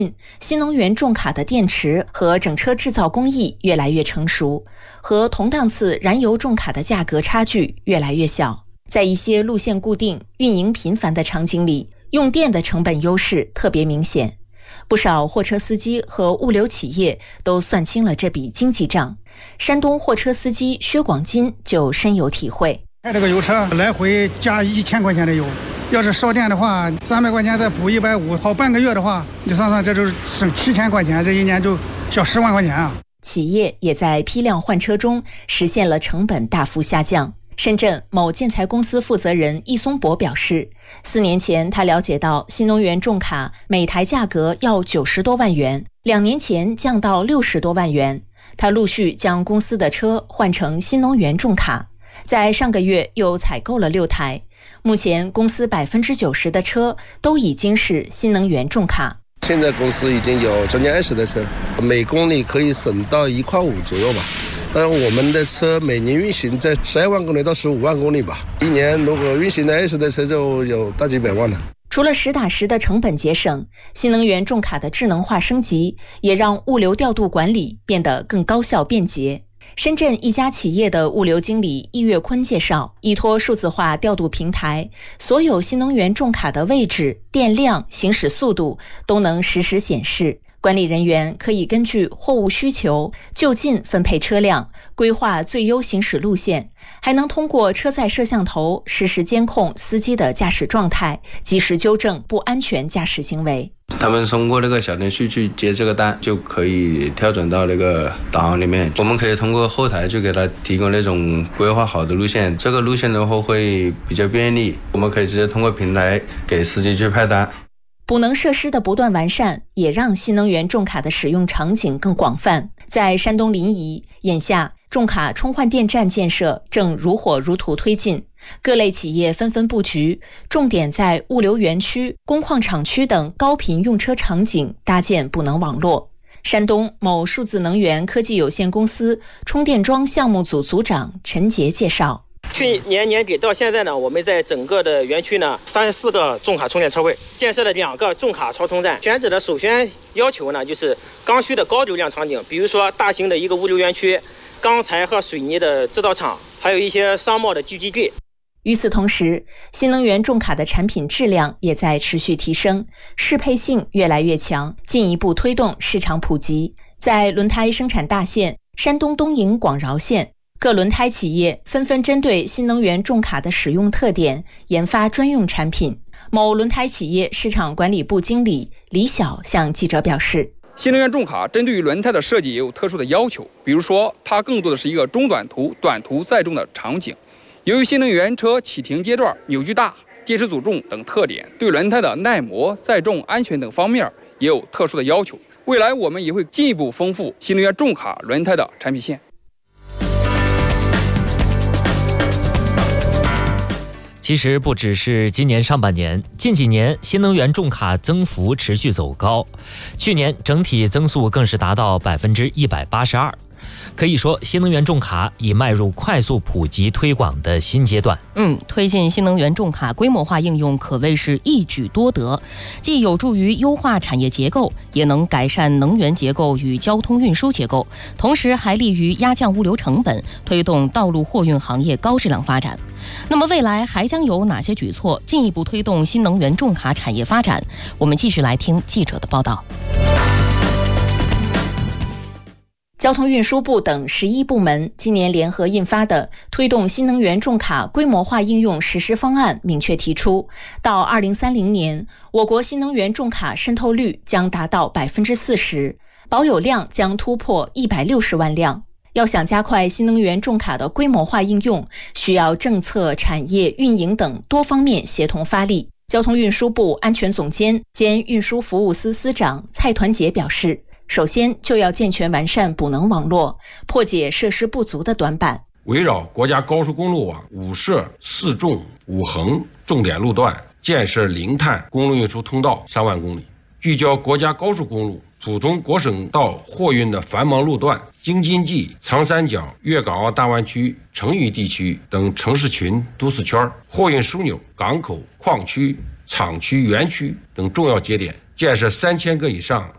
新能源重卡的电池和整车制造工艺越来越成熟，和同档次燃油重卡的价格差距越来越小。在一些路线固定、运营频繁的场景里，用电的成本优势特别明显。不少货车司机和物流企业都算清了这笔经济账。山东货车司机薛广金就深有体会。 开这个油车来回加1000块钱的油，要是烧电的话，300块钱再补150，好半个月的话，你算算这就是省7000块钱，这一年就小10万块钱啊！ 企业也在批量换车中实现了成本大幅下降。深圳某建材公司负责人易松博表示，4年前他了解到新能源重卡每台价格要90多万元，2年前降到60多万元。他陆续将公司的车换成新能源重卡，在上个月又采购了6台。目前公司90%的车都已经是新能源重卡。 现在公司已经有将近20台车，每公里可以省到1.5块左右吧。但是我们的车每年运行在12万公里到15万公里吧，一年如果运行的20台车就有大几百万了。 除了实打实的成本节省，新能源重卡的智能化升级也让物流调度管理变得更高效便捷。深圳一家企业的物流经理易月坤介绍，依托数字化调度平台，所有新能源重卡的位置、电量、行驶速度都能实时显示。管理人员可以根据货物需求就近分配车辆，规划最优行驶路线，还能通过车载摄像头实时监控司机的驾驶状态，及时纠正不安全驾驶行为。 他们通过那个小程序去接这个单，就可以调整到那个档案里面。我们可以通过后台就给他提供那种规划好的路线，这个路线的话会比较便利，我们可以直接通过平台给司机去派单。 补能设施的不断完善，也让新能源重卡的使用场景更广泛。在山东临沂，眼下重卡充换电站建设正如火如荼推进，各类企业纷纷布局，重点在物流园区、工矿厂区等高频用车场景搭建补能网络。山东某数字能源科技有限公司充电桩项目组组长陈杰介绍， 去年年底到现在呢，我们在整个的园区呢，34个重卡充电车位，建设了2个重卡超充站。选址的首选要求呢，就是刚需的高流量场景，比如说大型的一个物流园区、钢材和水泥的制造厂，还有一些商贸的聚集地。 与此同时，新能源重卡的产品质量也在持续提升，适配性越来越强，进一步推动市场普及。在轮胎生产大县山东东营广饶县，各轮胎企业纷纷针对新能源重卡的使用特点研发专用产品。某轮胎企业市场管理部经理李晓向记者表示， 新能源重卡针对于轮胎的设计也有特殊的要求，比如说它更多的是一个中短途、短途载重的场景。由于新能源车启停阶段扭矩大、电池组重等特点，对轮胎的耐磨、载重、安全等方面也有特殊的要求。未来我们也会进一步丰富新能源重卡轮胎的产品线。 其实不只是今年上半年，近几年新能源重卡增幅持续走高，去年整体增速更是达到182%。可以说，新能源重卡已迈入快速普及推广的新阶段。 推进新能源重卡规模化应用可谓是一举多得，既有助于优化产业结构，也能改善能源结构与交通运输结构，同时还利于压降物流成本，推动道路货运行业高质量发展。那么未来还将有哪些举措进一步推动新能源重卡产业发展？我们继续来听记者的报道。 交通运输部等11部门今年联合印发的推动新能源重卡规模化应用实施方案明确提出，到2030年，我国新能源重卡渗透率将达到40%，保有量将突破160万辆。要想加快新能源重卡的规模化应用，需要政策、产业、运营等多方面协同发力。交通运输部安全总监兼运输服务司司长蔡团结表示，首先就要健全完善补能网络，破解设施不足的短板。 围绕国家高速公路网5设4重5横重点路段，建设零碳公路运输通道3万公里，聚焦国家高速公路、普通国省道货运的繁忙路段，京津冀、长三角、粤港澳大湾区、成渝地区等城市群、都市圈、货运枢纽、港口、矿区、厂区、园区等重要节点，建设3000个以上